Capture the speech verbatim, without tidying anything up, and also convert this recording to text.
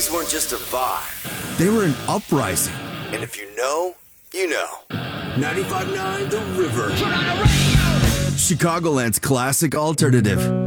These weren't just a vibe. They were an uprising. And if you know, you know. ninety-five point nine The River. Chicagoland's classic alternative.